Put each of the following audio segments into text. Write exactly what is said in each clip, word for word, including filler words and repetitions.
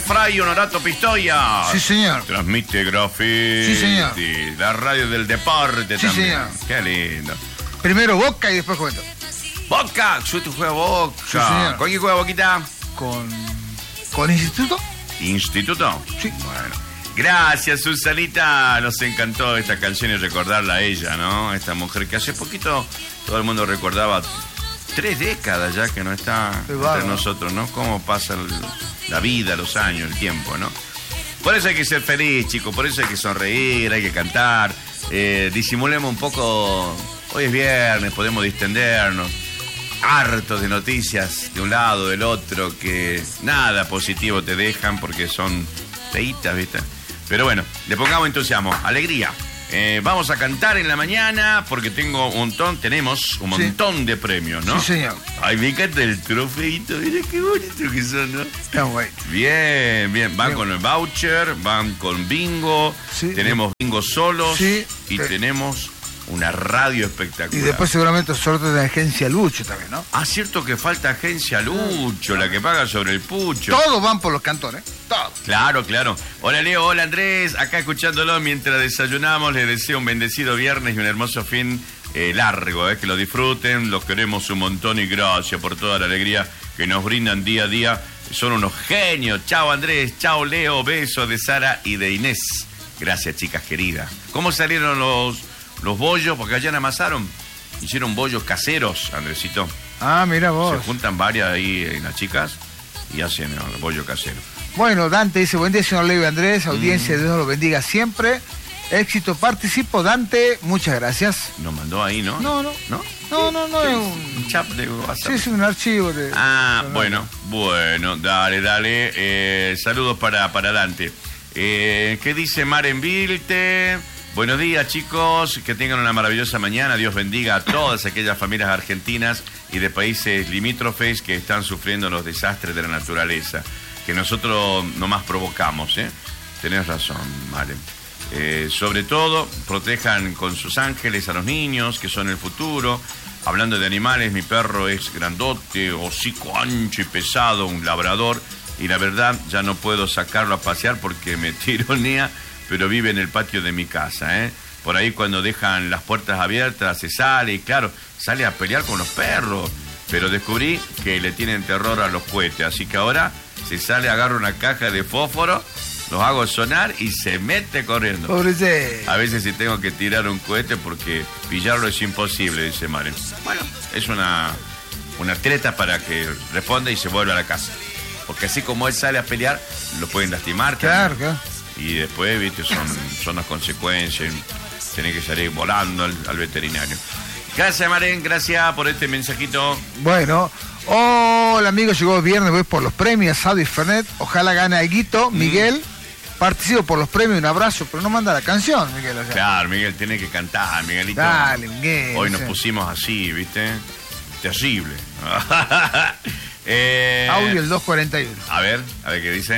Fray Honorato Pistoia. Sí, señor. Transmite Graffiti. Sí, señor. La radio del deporte sí, también. Señor. Qué lindo. Primero Boca y después Juventud. Boca, yo te juego a Boca. Sí, señor. ¿Con quién juega Boquita? Con... ¿Con Instituto? ¿Instituto? Sí. Bueno. Gracias, Susanita. Nos encantó esta canción y recordarla a ella, ¿no? Esta mujer que hace poquito todo el mundo recordaba. Tres décadas ya que no está entre nosotros, ¿no? Cómo pasa el, la vida, los años, el tiempo, ¿no? Por eso hay que ser feliz, chicos. Por eso hay que sonreír, hay que cantar. Eh, disimulemos un poco. Hoy es viernes, podemos distendernos. Hartos de noticias de un lado, del otro, que nada positivo te dejan porque son feitas, ¿viste? Pero bueno, le pongamos entusiasmo, alegría. Eh, vamos a cantar en la mañana porque tengo un montón, tenemos un montón sí. de premios, ¿no? Sí, señor. Ay, me encanta el trofeito, mira qué bonito que son, ¿no? Está bueno. Bien, bien, van bien. Con el voucher, van con bingo, sí. tenemos bingo solos sí. y eh. tenemos una radio espectacular. Y después seguramente sorteo de Agencia Lucho también, ¿no? Ah, cierto que falta Agencia Lucho, la que paga sobre el pucho. Todos van por los cantores, todos. Claro, claro. Hola Leo, hola Andrés, acá escuchándolo mientras desayunamos, les deseo un bendecido viernes y un hermoso fin eh, largo, eh, que lo disfruten, los queremos un montón y gracias por toda la alegría que nos brindan día a día. Son unos genios. Chao Andrés, chao Leo, besos de Sara y de Inés. Gracias chicas queridas. ¿Cómo salieron los... Los bollos, porque allá amasaron, hicieron bollos caseros, Andresito. Ah, mira vos. Se juntan varias ahí en las chicas y hacen el bollo casero. Bueno, Dante dice, buen día, señor Leo y Andrés, audiencia, mm. Dios los bendiga siempre. Éxito, participo, Dante, muchas gracias. Nos mandó ahí, ¿no? No, no. ¿No? No, no, no, ¿Qué? es un... un chat de WhatsApp. Sí, es un archivo de... Ah, no, bueno, no. bueno, dale, dale. Eh, saludos para, para Dante. Eh, ¿Qué dice Maren Vilte? Buenos días, chicos, que tengan una maravillosa mañana. Dios bendiga a todas aquellas familias argentinas y de países limítrofes que están sufriendo los desastres de la naturaleza, que nosotros nomás provocamos, ¿eh? Tenés razón, Maren. Eh, sobre todo, protejan con sus ángeles a los niños, que son el futuro. Hablando de animales, mi perro es grandote, hocico ancho y pesado, un labrador, y la verdad ya no puedo sacarlo a pasear porque me tironea, pero vive en el patio de mi casa, ¿eh? Por ahí cuando dejan las puertas abiertas se sale y claro, sale a pelear con los perros. Pero descubrí que le tienen terror a los cohetes, así que ahora se sale, agarra una caja de fósforo, los hago sonar y se mete corriendo. Pobrecito. A veces sí tengo que tirar un cohete porque pillarlo es imposible, dice Maren. Bueno, es una, una treta para que responda y se vuelva a la casa. Porque así como él sale a pelear, lo pueden lastimar. Claro, claro. Y después, viste, son, son las consecuencias. Tenés que salir volando al, al veterinario. Gracias, Maren, gracias por este mensajito. Bueno, hola amigos, llegó el viernes, voy por los premios, Asado y Fernet. Ojalá gane Aguito, Miguel. Mm. Participo por los premios, un abrazo, pero no manda la canción, Miguel. O sea. Claro, Miguel, tiene que cantar, Miguelito. Dale, Miguel. Hoy nos pusimos así, viste. Terrible. eh, Audio el dos cuarenta y uno. A ver, a ver qué dicen.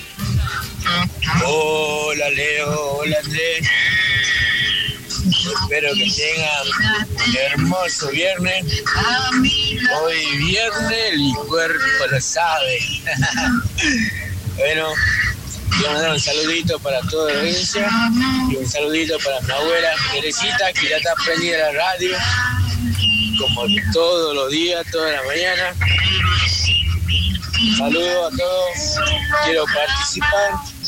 Hola Leo, hola Andrés. Espero que tengan un hermoso viernes. Hoy viernes y cuerpo lo sabe. Bueno, quiero mandar un saludito para toda la audiencia y un saludito para mi abuela Teresita, que ya está prendida la radio como todos los días, toda la mañana. Saludos a todos. Quiero participar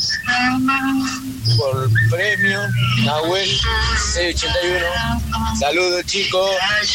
por premio Nahuel seiscientos ochenta y uno. Saludos, chicos.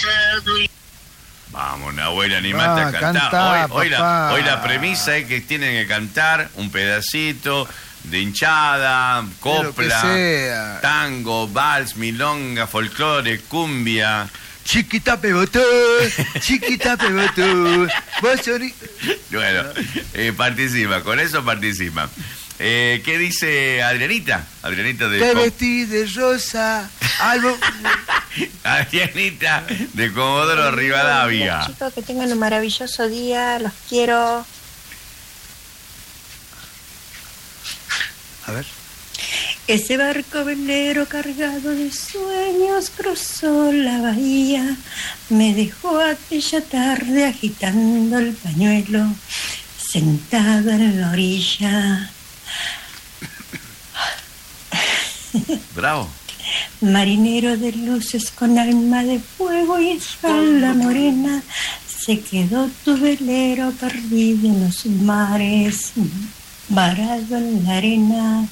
Vamos, Nahuel, animate ah, a cantar. Cantá, hoy, hoy, la, hoy la premisa es que tienen que cantar un pedacito de hinchada, copla, tango, vals, milonga, folclore, cumbia. Chiquita pebotó, chiquita pebotó. Bueno, eh, participa, con eso participa. Eh, ¿Qué dice Adrianita? Adrianita de... Te vestí de rosa, algo... Adrianita de Comodoro Rivadavia. Chicos, que tengan un maravilloso día, los quiero. A ver. Ese barco velero cargado de sueños cruzó la bahía, me dejó aquella tarde agitando el pañuelo. sentada en la orilla. Bravo. Marinero de luces con alma de fuego y espalda morena, se quedó tu velero perdido en los mares, varado en la arena.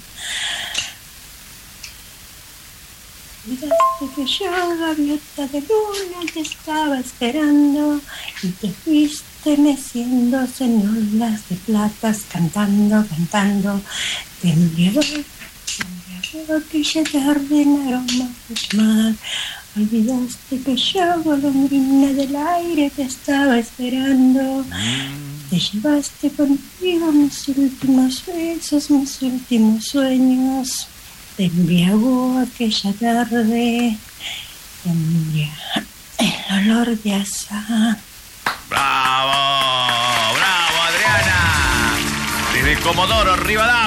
Olvidaste que yo, gaviota de luna, te estaba esperando y te fuiste meciéndose en olas de platas, cantando, cantando. Te embriagó, te embriagó aquella tarde en aromas del mar. Olvidaste que yo, golondrina del aire, te estaba esperando. Te llevaste contigo mis últimos besos, mis últimos sueños. Te embriagó aquella tarde, te embriagó el olor de azahar. ¡Bravo! ¡Bravo, Adriana! Desde Comodoro Rivadavia.